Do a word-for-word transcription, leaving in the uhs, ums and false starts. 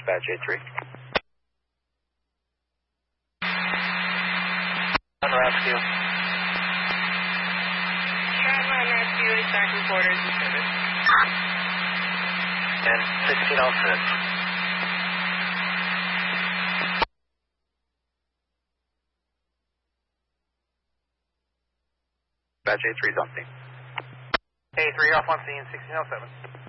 Badge A three. On rescue. Travel on rescue, second quarters and service. And sixteen oh six. Badge A three is on scene. A three off on scene, sixteen oh seven.